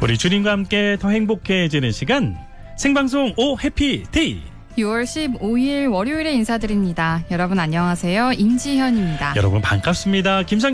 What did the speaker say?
우리 주님과 함께 더 행복해지는 시간 생방송 오 해피데이 6월 15일 월요일에 인사드립니다. 여러분 안녕하세요. 임지현입니다. 여러분 반갑습니다. 김상